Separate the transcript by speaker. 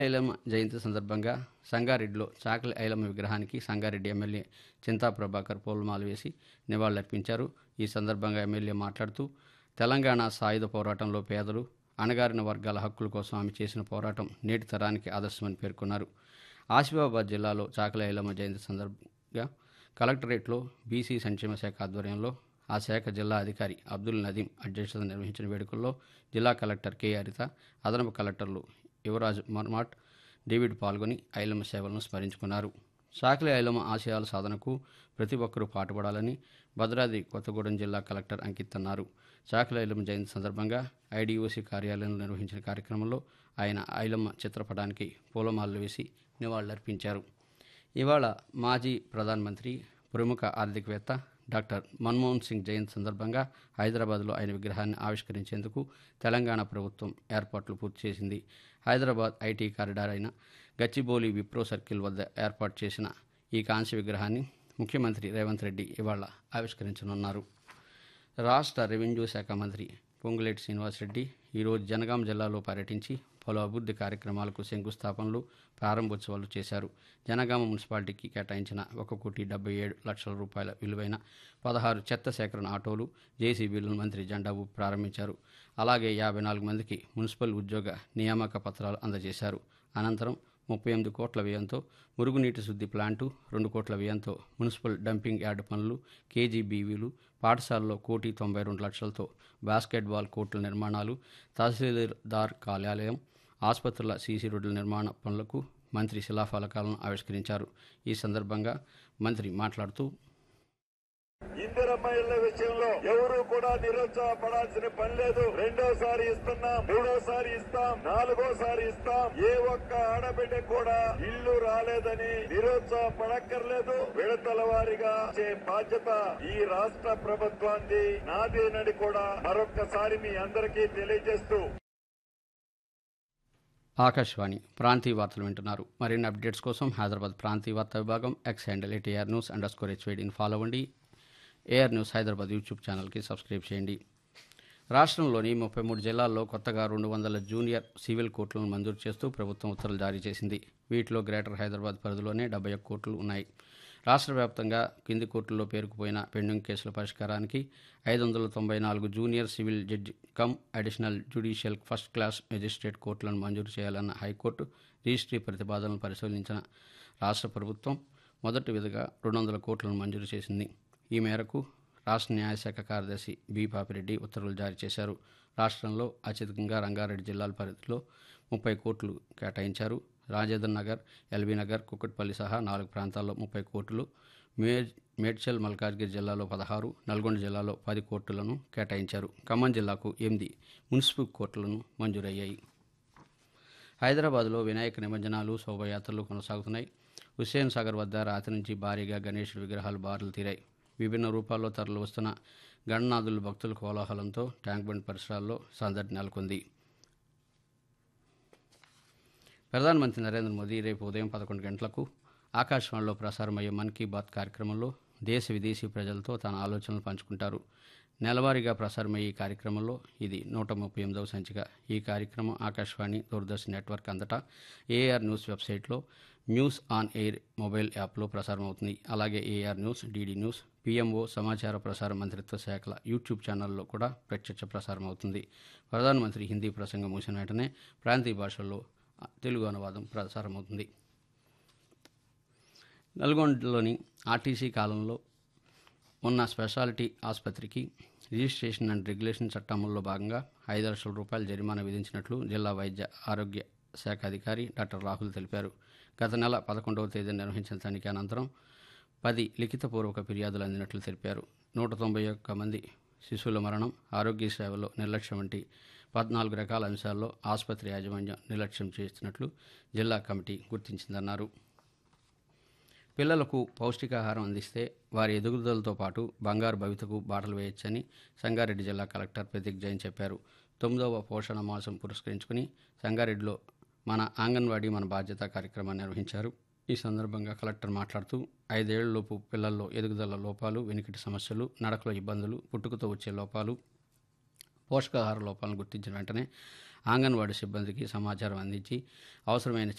Speaker 1: ఐలమ్మ జయంతి సందర్భంగా సంగారెడ్డిలో చాకలి ఐలమ్మ విగ్రహానికి సంగారెడ్డి ఎమ్మెల్యే చింతా ప్రభాకర్ పూలమాల వేసి నివాళులర్పించారు. ఈ సందర్భంగా ఎమ్మెల్యే మాట్లాడుతూ తెలంగాణ సాయుధ పోరాటంలో పేదలు, అణగారిన వర్గాల హక్కుల కోసం ఆమె చేసిన పోరాటం నేటి తరానికి ఆదర్శమని పేర్కొన్నారు. ఆసిఫాబాద్ జిల్లాలో చాకలి ఐలమ్మ జయంతి సందర్భంగా కలెక్టరేట్లో బీసీ సంక్షేమ శాఖ ఆధ్వర్యంలో ఆ శాఖ జిల్లా అధికారి అబ్దుల్ నదీం అధ్యక్షతన నిర్వహించిన వేడుకల్లో జిల్లా కలెక్టర్ కె హరిత, అదనపు కలెక్టర్లు యువరాజ్ మర్మాట్, డేవిడ్ పాల్గొని ఐలమ్మ సేవలను స్మరించుకున్నారు. చాకలి ఐలమ్మ ఆశయాల సాధనకు ప్రతి ఒక్కరూ పాటుపడాలని భద్రాద్రి కొత్తగూడెం జిల్లా కలెక్టర్ అంకిత్ అన్నారు. చాకలి ఐలమ్మ జయంతి సందర్భంగా ఐడీఓసీ కార్యాలయంలో నిర్వహించిన కార్యక్రమంలో ఆయన ఐలమ్మ చిత్రపటానికి పూలమాలలు వేసి నివాళులర్పించారు. ఇవాళ మాజీ ప్రధానమంత్రి, ప్రముఖ ఆర్థికవేత్త డాక్టర్ మన్మోహన్ సింగ్ జయంతి సందర్భంగా హైదరాబాద్లో ఆయన విగ్రహాన్ని ఆవిష్కరించేందుకు తెలంగాణ ప్రభుత్వం ఏర్పాట్లు పూర్తి చేసింది. హైదరాబాద్ ఐటీ కారిడార్ అయిన గచ్చిబౌలి విప్రో సర్కిల్ వద్ద ఏర్పాటు చేసిన ఈ కాంస్య విగ్రహాన్ని ముఖ్యమంత్రి రేవంత్ రెడ్డి ఇవాళ ఆవిష్కరించనున్నారు. రాష్ట్ర రెవెన్యూ శాఖ మంత్రి పొంగులేటి శ్రీనివాసరెడ్డి ఈరోజు జనగాం జిల్లాలో పర్యటించి పలు అభివృద్ధి కార్యక్రమాలకు శంకుస్థాపనలు, ప్రారంభోత్సవాలు చేశారు. జనగామ మున్సిపాలిటీకి కేటాయించిన 1,77,00,000 రూపాయల విలువైన 16 చెత్త సేకరణ ఆటోలు, జేసీబీలను మంత్రి జెండా ఊపి ప్రారంభించారు. అలాగే 54 మందికి మున్సిపల్ ఉద్యోగ నియామక పత్రాలు అందజేశారు. అనంతరం 38 కోట్ల వ్యయంతో మురుగునీటి శుద్ధి ప్లాంటు, 2 కోట్ల వ్యయంతో మున్సిపల్ డంపింగ్ యార్డు పనులు, కేజీబీవీలు, పాఠశాలలో 1,92,00,000తో బాస్కెట్బాల్ కోర్టుల నిర్మాణాలు, తహసీల్దార్ కార్యాలయం, ఆసుపత్రుల సీసీ రోడ్ల నిర్మాణ పనులకు మంత్రి శిలాఫలకాలను ఆవిష్కరించారు. ఈ సందర్భంగా మంత్రి మాట్లాడుతూ
Speaker 2: ఇందిరమ్మ ఇళ్ల విషయంలో ఎవరు కూడా నిరుత్సాహపడాల్సిన పని లేదు. రెండోసారి ఇస్తున్నాం, మూడోసారి ఇస్తాం, నాలుగోసారి ఇస్తాం. ఏ ఒక్క ఆడబిడ్డ కూడా ఇల్లు రాలేదని నిరుత్సాహపడక్కర్లేదు. విడతల వారీగా ఇచ్చే బాధ్యత ఈ రాష్ట్ర ప్రభుత్వాన్ని, నాదేనని కూడా మరొక్కసారి మీ అందరికీ తెలియజేస్తూ.
Speaker 1: ఆకాశవాణి ప్రాంతీయ వార్తలు వింటున్నారు. మరిన్ని అప్డేట్స్ కోసం హైదరాబాద్ ప్రాంతీయ వార్తా విభాగం ఎక్స్ హ్యాండిల్ @AR_News_HYDని ఫాలో అవ్వండి. ఏఆర్ న్యూస్ హైదరాబాద్ యూట్యూబ్ ఛానల్కి సబ్స్క్రైబ్ చేయండి. రాష్ట్రంలోని 33 జిల్లాల్లో కొత్తగా 200 జూనియర్ సివిల్ కోర్టులను మంజూరు చేస్తూ ప్రభుత్వం ఉత్తర్వులు జారీ చేసింది. వీటిలో గ్రేటర్ హైదరాబాద్ పరిధిలోనే 71 కోర్టులు ఉన్నాయి. రాష్ట్ర వ్యాప్తంగా కింది కోర్టుల్లో పేరుకుపోయిన పెండింగ్ కేసుల పరిష్కారానికి 594 junior civil judge come additional judicial first class magistrate కోర్టులను మంజూరు చేయాలన్న హైకోర్టు రిజిస్ట్రీ ప్రతిపాదనలు పరిశీలించిన రాష్ట్ర ప్రభుత్వం మొదటి విధిగా 200 కోట్లను మంజూరు చేసింది. ఈ మేరకు రాష్ట్ర న్యాయశాఖ కార్యదర్శి బి పాపిరెడ్డి ఉత్తర్వులు జారీ చేశారు. రాష్ట్రంలో అత్యధికంగా రంగారెడ్డి జిల్లాల పరిధిలో 30 కోట్లు కేటాయించారు. రాజేంద్ర నగర్, ఎల్బీ నగర్, కుక్కట్పల్లి సహా 4 ప్రాంతాల్లో 30 కోట్లు, మేడ్చల్ మల్కాజ్గిరి జిల్లాలో 16, నల్గొండ జిల్లాలో 10 కోర్టులను కేటాయించారు. ఖమ్మం జిల్లాకు 8 మున్సిపల్ కోర్టులను మంజూరయ్యాయి. హైదరాబాద్లో వినాయక నిమజ్జనాలు, శోభయాత్రలు కొనసాగుతున్నాయి. హుస్సేన్ సాగర్ వద్ద రాత్రి నుంచి భారీగా గణేశుడి విగ్రహాలు బారులు తీరాయి. విభిన్న రూపాల్లో తరలి వస్తున్న గణనాథుల భక్తుల కోలాహలంతో ట్యాంక్ బండ్ పరిసరాల్లో సందడి నెలకొంది. ప్రధానమంత్రి నరేంద్ర మోదీ రేపు ఉదయం 11 గంటలకు ఆకాశవాణిలో ప్రసారమయ్యే మన్ కీ బాత్ కార్యక్రమంలో దేశ విదేశీ ప్రజలతో తన ఆలోచనలు పంచుకుంటారు. నెలవారీగా ప్రసారమయ్యే ఈ కార్యక్రమంలో ఇది 138వ సంచిక. ఈ కార్యక్రమం ఆకాశవాణి, దూరదర్శన్ నెట్వర్క్ అంతటా ఏఆర్ న్యూస్ వెబ్సైట్లో న్యూస్ ఆన్ ఎయిర్ మొబైల్ యాప్లో ప్రసారం అవుతుంది. అలాగే AR news, DD news, PMO సమాచార ప్రసార మంత్రిత్వ శాఖల యూట్యూబ్ ఛానల్లో కూడా ప్రత్యక్ష ప్రసారం అవుతుంది. ప్రధానమంత్రి హిందీ ప్రసంగం ముగిసిన వెంటనే ప్రాంతీయ భాషల్లో తెలుగు అనువాదం ప్రసారమవుతుంది. నల్గొండలోని ఆర్టీసీ కాలంలో ఉన్న స్పెషాలిటీ ఆసుపత్రికి రిజిస్ట్రేషన్ అండ్ రెగ్యులేషన్ చట్టం అమలులో భాగంగా 5 లక్షల రూపాయల జరిమానా విధించినట్లు జిల్లా వైద్య ఆరోగ్య శాఖ అధికారి డాక్టర్ రాహుల్ తెలిపారు. గత నెల 11వ తేదీన నిర్వహించిన తనిఖీ అనంతరం 10 లిఖితపూర్వక ఫిర్యాదులు అందినట్లు తెలిపారు. 191 మంది శిశువుల మరణం, ఆరోగ్య సేవలో నిర్లక్ష్యం వంటి 14 రకాల అంశాల్లో ఆసుపత్రి యాజమాన్యం నిర్లక్ష్యం చేస్తున్నట్లు జిల్లా కమిటీ గుర్తించిందన్నారు. పిల్లలకు పౌష్టికాహారం అందిస్తే వారి ఎదుగుదలతో పాటు బంగారు భవితకు బాటలు వేయొచ్చని సంగారెడ్డి జిల్లా కలెక్టర్ ప్రతీక్ జైన్ చెప్పారు. 9వ పోషణ మాసం పురస్కరించుకుని సంగారెడ్డిలో మన అంగన్వాడీ మన బాధ్యత కార్యక్రమాన్ని నిర్వహించారు. ఈ సందర్భంగా కలెక్టర్ మాట్లాడుతూ 5 ఏళ్లలోపు పిల్లల్లో ఎదుగుదల లోపాలు, వెనుకటి సమస్యలు, నడకలో ఇబ్బందులు, పుట్టుకతో వచ్చే లోపాలు, పోషకాహార లోపాలను గుర్తించిన వెంటనే అంగన్వాడీ సిబ్బందికి సమాచారం అందించి అవసరమైన